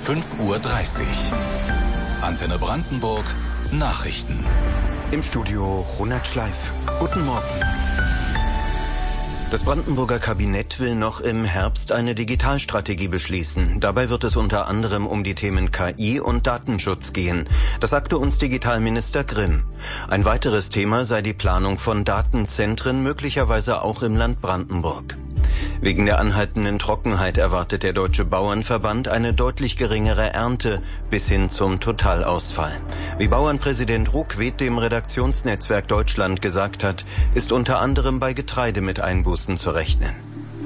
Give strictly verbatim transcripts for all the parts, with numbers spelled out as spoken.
fünf Uhr dreißig. Antenne Brandenburg, Nachrichten. Im Studio Ronald Schleif. Guten Morgen. Das Brandenburger Kabinett will noch im Herbst eine Digitalstrategie beschließen. Dabei wird es unter anderem um die Themen K I und Datenschutz gehen. Das sagte uns Digitalminister Grimm. Ein weiteres Thema sei die Planung von Datenzentren, möglicherweise auch im Land Brandenburg. Wegen der anhaltenden Trockenheit erwartet der Deutsche Bauernverband eine deutlich geringere Ernte bis hin zum Totalausfall. Wie Bauernpräsident Ruckwied dem Redaktionsnetzwerk Deutschland gesagt hat, ist unter anderem bei Getreide mit Einbußen zu rechnen.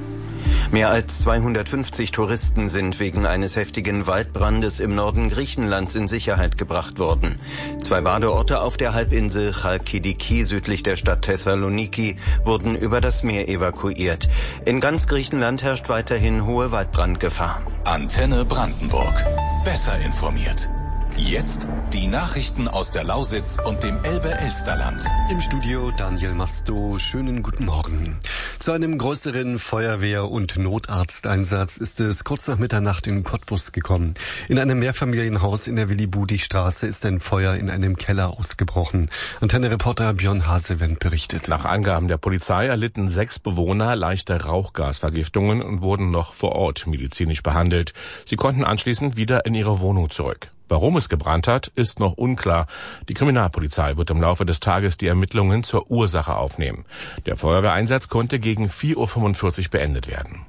Mehr als zweihundertfünfzig Touristen sind wegen eines heftigen Waldbrandes im Norden Griechenlands in Sicherheit gebracht worden. Zwei Badeorte auf der Halbinsel Chalkidiki südlich der Stadt Thessaloniki wurden über das Meer evakuiert. In ganz Griechenland herrscht weiterhin hohe Waldbrandgefahr. Antenne Brandenburg. Besser informiert. Jetzt die Nachrichten aus der Lausitz und dem Elbe-Elsterland. Im Studio Daniel Masto. Schönen guten Morgen. Zu einem größeren Feuerwehr- und Notarzteinsatz ist es kurz nach Mitternacht in Cottbus gekommen. In einem Mehrfamilienhaus in der Willi-Budig-Straße ist ein Feuer in einem Keller ausgebrochen. Antenne-Reporter Björn Hasewendt berichtet. Nach Angaben der Polizei erlitten sechs Bewohner leichte Rauchgasvergiftungen und wurden noch vor Ort medizinisch behandelt. Sie konnten anschließend wieder in ihre Wohnung zurück. Warum es gebrannt hat, ist noch unklar. Die Kriminalpolizei wird im Laufe des Tages die Ermittlungen zur Ursache aufnehmen. Der Feuerwehreinsatz konnte gegen vier Uhr fünfundvierzig beendet werden.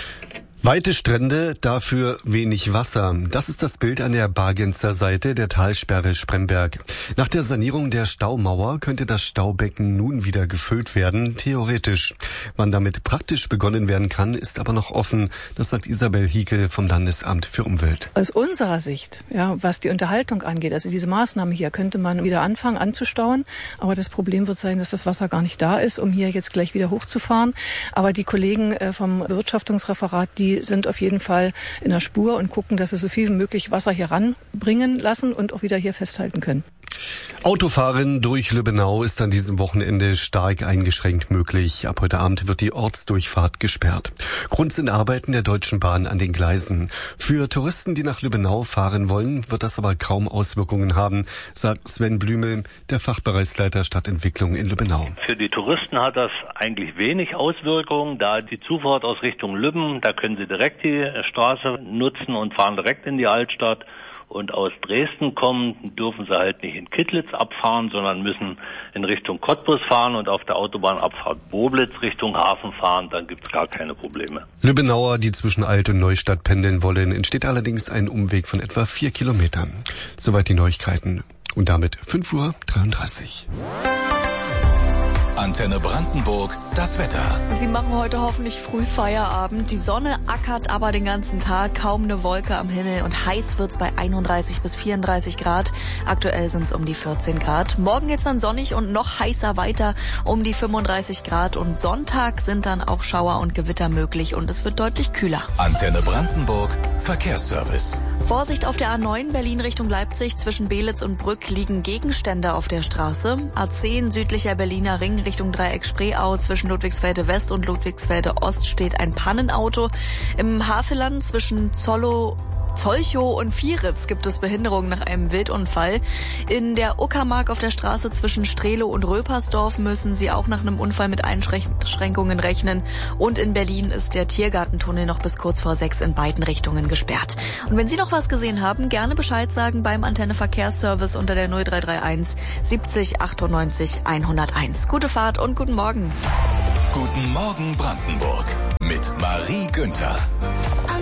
Weite Strände, dafür wenig Wasser. Das ist das Bild an der Bargenzer Seite der Talsperre Spremberg. Nach der Sanierung der Staumauer könnte das Staubecken nun wieder gefüllt werden, theoretisch. Wann damit praktisch begonnen werden kann, ist aber noch offen. Das sagt Isabel Hiekel vom Landesamt für Umwelt. Aus unserer Sicht, ja, was die Unterhaltung angeht, also diese Maßnahme hier, könnte man wieder anfangen anzustauen. Aber das Problem wird sein, dass das Wasser gar nicht da ist, um hier jetzt gleich wieder hochzufahren. Aber die Kollegen vom Bewirtschaftungsreferat, die sind auf jeden Fall in der Spur und gucken, dass sie so viel wie möglich Wasser hier ranbringen lassen und auch wieder hier festhalten können. Autofahren durch Lübbenau ist an diesem Wochenende stark eingeschränkt möglich. Ab heute Abend wird die Ortsdurchfahrt gesperrt. Grund sind Arbeiten der Deutschen Bahn an den Gleisen. Für Touristen, die nach Lübbenau fahren wollen, wird das aber kaum Auswirkungen haben, sagt Sven Blümel, der Fachbereichsleiter Stadtentwicklung in Lübbenau. Für die Touristen hat das eigentlich wenig Auswirkungen, da die Zufahrt aus Richtung Lübben, da können sie direkt die Straße nutzen und fahren direkt in die Altstadt. Und aus Dresden kommen, dürfen sie halt nicht in Kittlitz abfahren, sondern müssen in Richtung Cottbus fahren und auf der Autobahnabfahrt Boblitz Richtung Hafen fahren, dann gibt es gar keine Probleme. Lübbenauer, die zwischen Alt- und Neustadt pendeln wollen, entsteht allerdings ein Umweg von etwa vier Kilometern. Soweit die Neuigkeiten. Und damit fünf Uhr dreiunddreißig. Antenne Brandenburg, das Wetter. Sie machen heute hoffentlich früh Feierabend. Die Sonne ackert aber den ganzen Tag. Kaum eine Wolke am Himmel und heiß wird's bei einunddreißig bis vierunddreißig Grad. Aktuell sind's um die vierzehn Grad. Morgen geht's dann sonnig und noch heißer weiter um die fünfunddreißig Grad. Und Sonntag sind dann auch Schauer und Gewitter möglich und es wird deutlich kühler. Antenne Brandenburg, Verkehrsservice. Vorsicht auf der A neun Berlin Richtung Leipzig. Zwischen Belitz und Brück liegen Gegenstände auf der Straße. A zehn südlicher Berliner Ring Richtung Dreieck Spreeau. Zwischen Ludwigsfelde West und Ludwigsfelde Ost steht ein Pannenauto. Im Havelland zwischen Zollow Zolchow und Vieritz gibt es Behinderungen nach einem Wildunfall. In der Uckermark auf der Straße zwischen Strehlow und Röpersdorf müssen sie auch nach einem Unfall mit Einschränkungen rechnen. Und in Berlin ist der Tiergartentunnel noch bis kurz vor sechs in beiden Richtungen gesperrt. Und wenn Sie noch was gesehen haben, gerne Bescheid sagen beim Antenne Verkehrsservice unter der null drei drei eins siebzig achtundneunzig hunderteins. Gute Fahrt und guten Morgen. Guten Morgen Brandenburg mit Marie Günther.